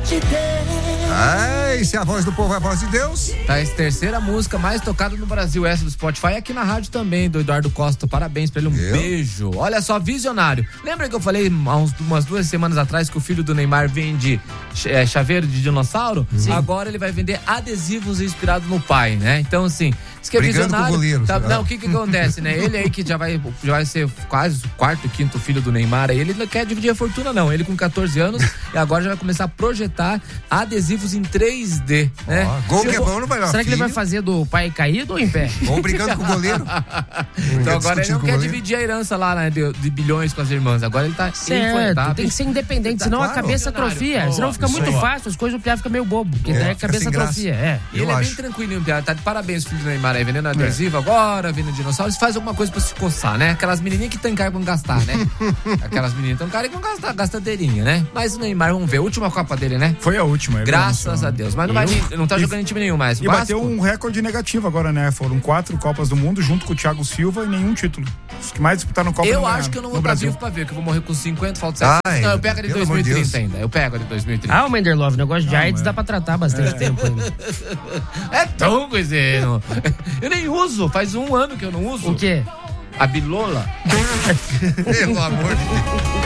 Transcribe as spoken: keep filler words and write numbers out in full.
de Deus. Ah, e se a voz do povo é a voz de Deus? Tá, a terceira música mais tocada no Brasil, essa do Spotify, aqui na rádio também, do Eduardo Costa. Parabéns pra ele, um Eu? beijo. Olha só, visionário. Lembra que eu falei há uns, umas duas semanas atrás que o filho do Neymar vende é, chaveiro de dinossauro? Sim. Agora ele vai vender adesivos inspirados no pai, né? Então, assim, diz que é Brigando visionário. com o goleiro, Tá, será? não, o que que acontece, né? Ele aí que já vai, já vai ser quase o quarto, quinto filho do Neymar, aí ele não quer dividir a fortuna, não. Ele com catorze anos e agora já vai começar a projetar adesivos em três D, né? Ó, gol que é bom não vai dar. Será que ele vai fazer do pai caído ou em pé? Ou brigando com o goleiro. Então agora ele não quer goleiro. dividir a herança lá, né, de, de bilhões com as irmãs. Agora ele tá Certo, tem que ser independente, senão Claro. a cabeça atrofia. Boa. Senão fica Isso muito aí. fácil, as coisas do piá fica meio bobo. Porque É, daí a fica cabeça sem graça. atrofia, é. E ele Eu é acho. bem tranquilinho, Piá. Tá de parabéns, filho do Neymar aí, vendendo adesivo agora, vendendo dinossauro. Faz alguma coisa pra se coçar, né? Aquelas menininhas que tão encargam gastar, né? Aquelas menininhas tão encargam gastar, gastadeirinha, né? Mas o Neymar, vamos ver, a última Copa dele, né? Foi a última. ele Graças anunciou. a Deus. Mas não, vai, nem- não tá E- jogando em time nenhum mais. E Vasco? bateu um recorde negativo agora, né? Foram quatro Copas do Mundo junto com o Thiago Silva e nenhum título. Os que mais disputaram Copa Eu no- acho que eu não vou no estar Brasil. vivo pra ver, que eu vou morrer com cinquenta, falta Ah, sete. Não, é, eu pego a de pelo dois mil e amor de trinta Deus. ainda. Eu pego a de dois mil e trinta. Ah, o Menderlove, negócio de Não, AIDS é. dá pra tratar bastante tempo ainda. É tão coisinho. Eu nem uso, faz um ano que eu não uso. O quê? A bilola. Pelo amor de Deus.